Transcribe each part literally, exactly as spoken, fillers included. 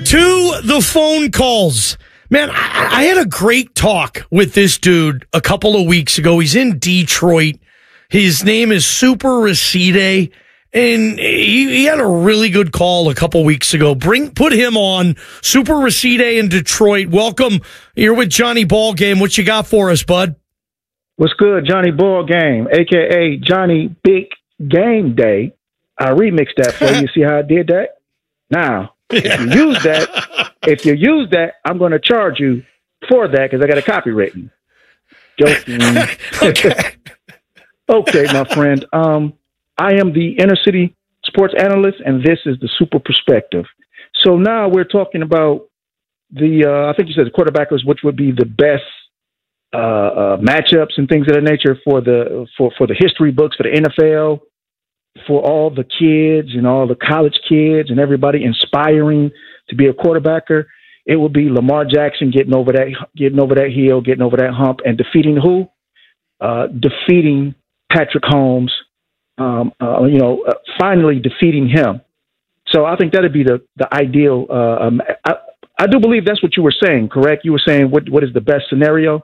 To the phone calls. Man, I, I had a great talk with this dude a couple of weeks ago. He's in Detroit. His name is Super Racide, and he, he had a really good call a couple weeks ago. Bring Put him on. Super Racide in Detroit. Welcome. You're with Johnny Ballgame. What you got for us, bud? What's good, Johnny Ballgame, a k a. Johnny Big Game Day. I remixed that for you. See how I did that? Now, if you use that, if you use that, I'm going to charge you for that because I got a copywritten. Joking. Okay. Okay, my friend. Um, I am the inner city sports analyst, and this is the Super Perspective. So now we're talking about the, uh, I think you said the quarterbackers, which would be the best uh, uh, matchups and things of that nature for the for, for the history books for the N F L, for all the kids and all the college kids and everybody inspiring to be a quarterbacker. It would be Lamar Jackson getting over that, getting over that hill, getting over that hump, and defeating who? Uh, defeating Patrick Mahomes, um, uh, you know, uh, finally defeating him. So I think that'd be the the ideal. Uh, um, I, I do believe that's what you were saying, correct? You were saying what what is the best scenario?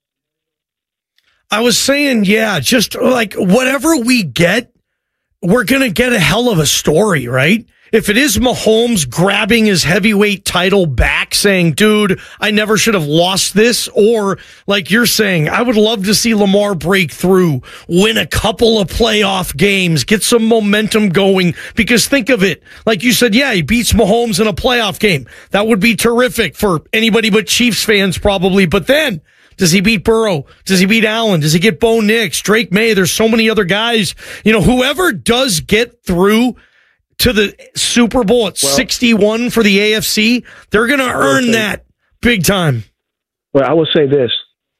I was saying, yeah, just like whatever we get, we're going to get a hell of a story, right? If it is Mahomes grabbing his heavyweight title back, saying, dude, I never should have lost this, or like you're saying, I would love to see Lamar break through, win a couple of playoff games, get some momentum going, because think of it, like you said, yeah, he beats Mahomes in a playoff game. That would be terrific for anybody but Chiefs fans probably, but then does he beat Burrow? Does he beat Allen? Does he get Bo Nix, Drake May? There's so many other guys. You know, whoever does get through to the Super Bowl at well, sixty-one for the A F C, they're going to earn say, that big time. Well, I will say this.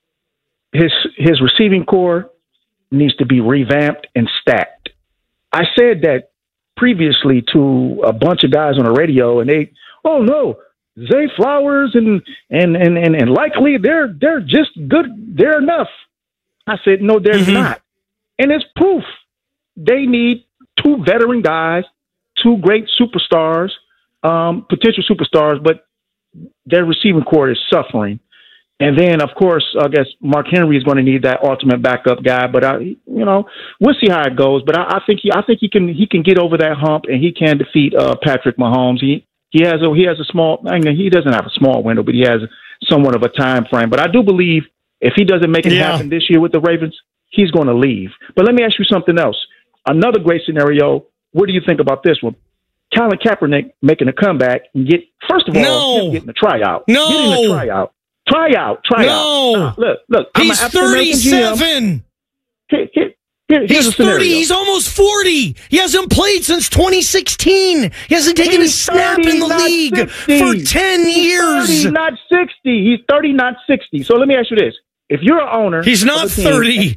His his receiving core needs to be revamped and stacked. I said that previously to a bunch of guys on the radio, and they, oh, no, Zay Flowers and and and and, and likely they're they're just good. They're enough. I said, no, they're mm-hmm. not. And it's proof. They need two veteran guys, two great superstars, um, potential superstars, but their receiving core is suffering. And then, of course, I guess Mark Henry is going to need that ultimate backup guy. But I, you know, we'll see how it goes. But I, I think he, I think he can, he can get over that hump, and he can defeat uh, Patrick Mahomes. He, he has a, he has a small. I mean, he doesn't have a small window, but he has somewhat of a time frame. But I do believe if he doesn't make it yeah. happen this year with the Ravens, he's going to leave. But let me ask you something else. Another great scenario. What do you think about this one? Colin Kaepernick making a comeback and get, first of all, no. getting a tryout. No. Getting a tryout. Tryout. Tryout. No. Uh, look, look. He's thirty-seven. Here, here, here, he's thirty. He's almost forty. He hasn't played since twenty sixteen. He hasn't taken he's a snap thirty, in the league sixty. for ten he's years. thirty, not sixty. He's thirty, not sixty. So let me ask you this. If you're an owner. He's not thirty.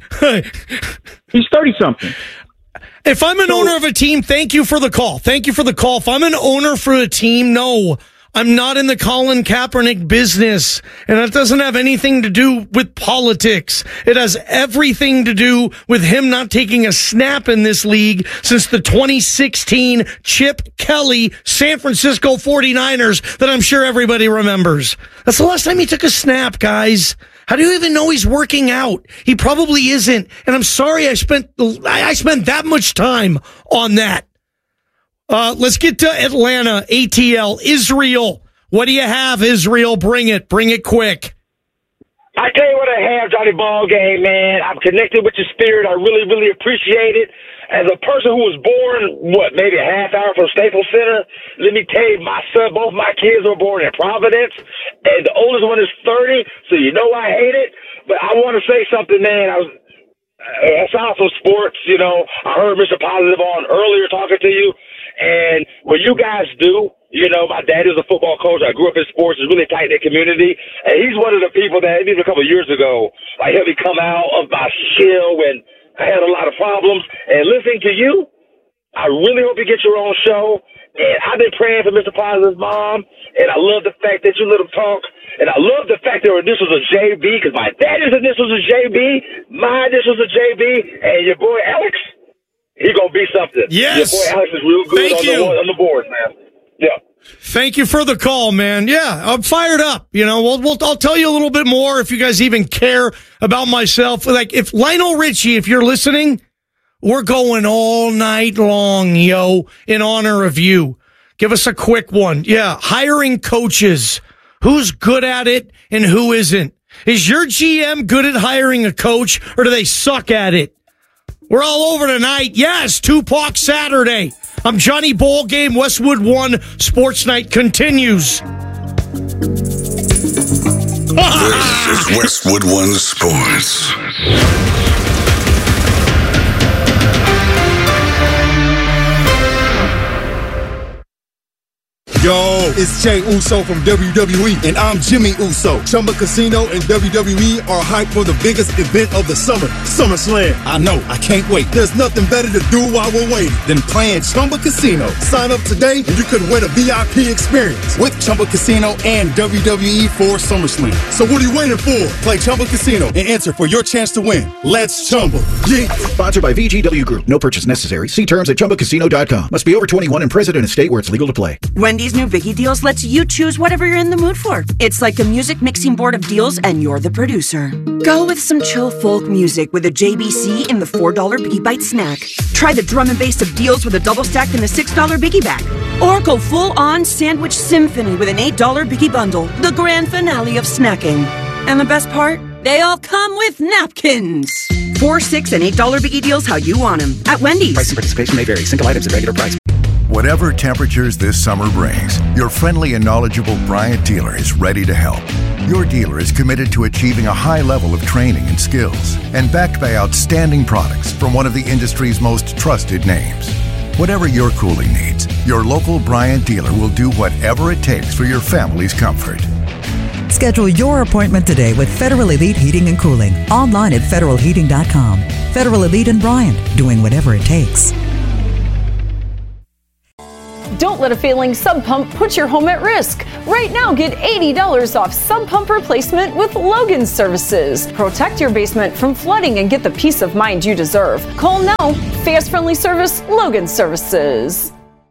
He's thirty-something. If I'm an so, owner of a team, thank you for the call. Thank you for the call. If I'm an owner for a team, no, I'm not in the Colin Kaepernick business. And that doesn't have anything to do with politics. It has everything to do with him not taking a snap in this league since the twenty sixteen Chip Kelly San Francisco forty-niners that I'm sure everybody remembers. That's the last time he took a snap, guys. How do you even know he's working out? He probably isn't. And I'm sorry I spent I spent that much time on that. Uh, let's get to Atlanta, A T L, Israel. What do you have, Israel? Bring it. Bring it quick. I tell you what I have, Johnny Ballgame, man. I'm connected with your spirit. I really, really appreciate it. As a person who was born, what, maybe a half hour from Staples Center, let me tell you, my son, both my kids were born in Providence, and the oldest one is thirty, so you know I hate it. But I want to say something, man. I was aside from sports, you know, I heard Mister Positive on earlier talking to you, and what you guys do, you know, my dad is a football coach. I grew up in sports. It's really tight-knit community, and he's one of the people that, even a couple of years ago, like, helped me come out of my shell when I had a lot of problems. And listening to you, I really hope you get your own show. And I've been praying for Mister Positive's mom, and I love the fact that you let him talk. And I love the fact that her initials are J B, because my daddy's initials are J B, my initials are J B, and your boy Alex, he going to be something. Yes. Your boy Alex is real good Thank on you. the, on the board, man. Yeah. Thank you for the call, man. Yeah, I'm fired up. You know, we'll, we'll, I'll tell you a little bit more if you guys even care about myself. Like, if Lionel Richie, if you're listening, we're going all night long, yo, in honor of you. Give us a quick one. Yeah, hiring coaches. Who's good at it and who isn't? Is your G M good at hiring a coach, or do they suck at it? We're all over tonight. Yes, Tupac Saturday. I'm Johnny Ball Game. Westwood One Sports Night continues. This is Westwood One Sports. Yo, it's Jay Uso from W W E, and I'm Jimmy Uso. Chumba Casino and W W E are hyped for the biggest event of the summer, SummerSlam. I know, I can't wait. There's nothing better to do while we're waiting than playing Chumba Casino. Sign up today, and you could win a V I P experience with Chumba Casino and W W E for SummerSlam. So what are you waiting for? Play Chumba Casino and enter for your chance to win. Let's Chumba. Yeah. Sponsored by V G W Group. No purchase necessary. See terms at chumba casino dot com. Must be over twenty-one and present in a state where it's legal to play. Wendy's new Biggie Deals lets you choose whatever you're in the mood for. It's like a music mixing board of deals, and you're the producer. Go with some chill folk music with a J B C in the four dollar Biggie Bite snack. Try the drum and bass of deals with a double stack in the six dollar Biggie bag. Or go full-on sandwich symphony with an eight dollar Biggie bundle. The grand finale of snacking. And the best part? They all come with napkins. Four, six, and eight dollar Biggie Deals how you want them. At Wendy's. Price and participation may vary. Single items at regular price. Whatever temperatures this summer brings, your friendly and knowledgeable Bryant dealer is ready to help. Your dealer is committed to achieving a high level of training and skills, and backed by outstanding products from one of the industry's most trusted names. Whatever your cooling needs, your local Bryant dealer will do whatever it takes for your family's comfort. Schedule your appointment today with Federal Elite Heating and Cooling. Online at federal heating dot com. Federal Elite and Bryant, doing whatever it takes. Don't let a failing sump pump put your home at risk. Right now, get eighty dollars off sump pump replacement with Logan Services. Protect your basement from flooding and get the peace of mind you deserve. Call now. Fast, friendly service, Logan Services.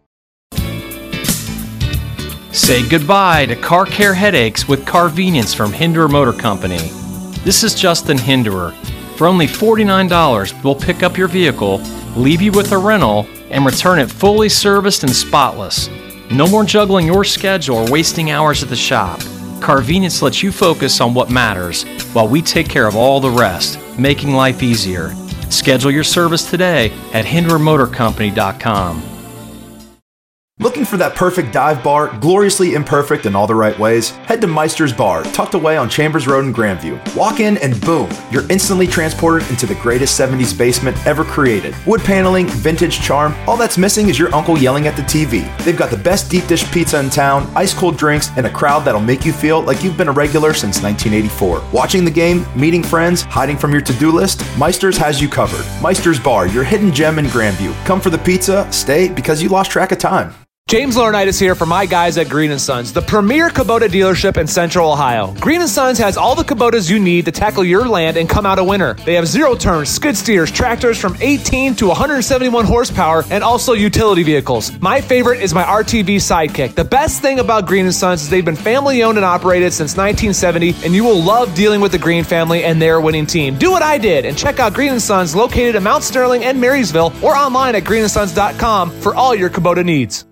Say goodbye to car care headaches with Carvenience from Hinderer Motor Company. This is Justin Hinderer. For only forty-nine dollars, we'll pick up your vehicle, leave you with a rental, and return it fully serviced and spotless. No more juggling your schedule or wasting hours at the shop. Carvenience lets you focus on what matters while we take care of all the rest, making life easier. Schedule your service today at hinderer motor company dot com. Looking for that perfect dive bar, gloriously imperfect in all the right ways? Head to Meister's Bar, tucked away on Chambers Road in Grandview. Walk in and boom, you're instantly transported into the greatest seventies basement ever created. Wood paneling, vintage charm, all that's missing is your uncle yelling at the T V. They've got the best deep dish pizza in town, ice cold drinks, and a crowd that'll make you feel like you've been a regular since nineteen eighty-four. Watching the game, meeting friends, hiding from your to-do list, Meister's has you covered. Meister's Bar, your hidden gem in Grandview. Come for the pizza, stay because you lost track of time. James Laurinaitis here for my guys at Green and Sons, the premier Kubota dealership in Central Ohio. Green and Sons has all the Kubotas you need to tackle your land and come out a winner. They have zero-turn skid steers, tractors from eighteen to one hundred seventy-one horsepower, and also utility vehicles. My favorite is my R T V Sidekick. The best thing about Green and Sons is they've been family-owned and operated since nineteen seventy, and you will love dealing with the Green family and their winning team. Do what I did and check out Green and Sons located in Mount Sterling and Marysville, or online at green and sons dot com for all your Kubota needs.